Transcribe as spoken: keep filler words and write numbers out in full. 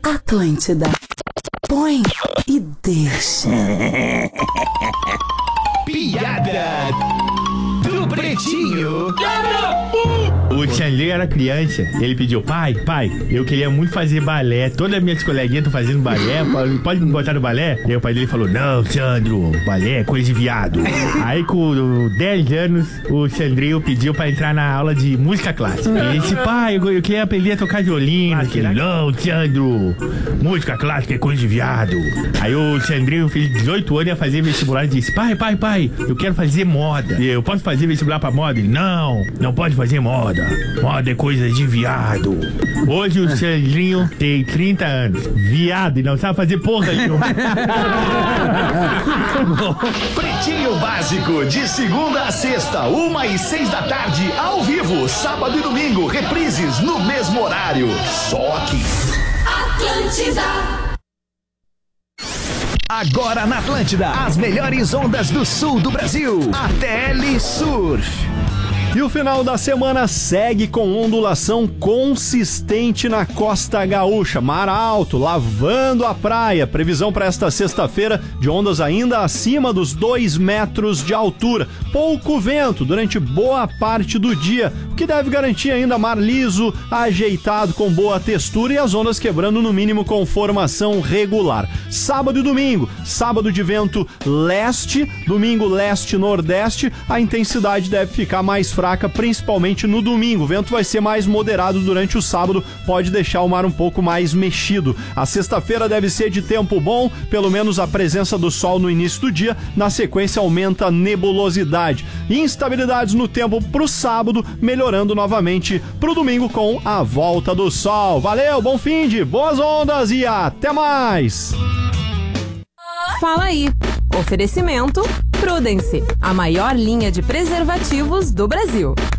Atlântida. Põe e deixa. Piada do Pretinho. O Xandinho era criança, ele pediu, pai, pai, eu queria muito fazer balé. Todas as minhas coleguinhas estão fazendo balé, pode me botar no balé? E o pai dele falou, não, Sandro, balé é coisa de viado. Aí com dez anos, o Xandinho pediu pra entrar na aula de música clássica. Ele disse, pai, eu, eu queria aprender a tocar violino. Ele, não, Sandro, música clássica é coisa de viado. Aí o Xandinho fez dezoito anos, ia fazer vestibular e disse, pai, pai, pai, eu quero fazer moda. Eu posso fazer vestibular pra moda? Ele, não, não pode fazer moda. Moda é coisa de viado. Hoje o Xandinho tem trinta anos. Viado e não sabe fazer porra nenhuma. Pretinho Básico, de segunda a sexta, uma e seis da tarde, ao vivo, sábado e domingo, reprises no mesmo horário. Só aqui. Atlântida. Agora na Atlântida, as melhores ondas do sul do Brasil. A T L Surf. E o final da semana segue com ondulação consistente na costa gaúcha. Mar alto, lavando a praia. Previsão para esta sexta-feira de ondas ainda acima dos dois metros de altura. Pouco vento durante boa parte do dia, o que deve garantir ainda mar liso, ajeitado, com boa textura e as ondas quebrando no mínimo com formação regular. Sábado e domingo, sábado de vento leste, domingo leste-nordeste, a intensidade deve ficar mais fraca, principalmente no domingo. O vento vai ser mais moderado durante o sábado, pode deixar o mar um pouco mais mexido. A sexta-feira deve ser de tempo bom, pelo menos a presença do sol no início do dia, na sequência aumenta a nebulosidade. Instabilidades no tempo pro sábado, melhorando novamente pro domingo com a volta do sol. Valeu, bom fim de boas ondas e até mais! Fala aí. Oferecimento Prudence, a maior linha de preservativos do Brasil.